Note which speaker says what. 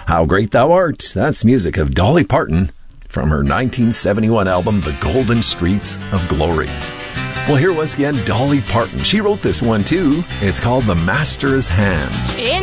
Speaker 1: How Great Thou Art. That's music of Dolly Parton from her 1971 album, The Golden Streets of Glory. Well, here once again, Dolly Parton. She wrote this one too. It's called The Master's Hand.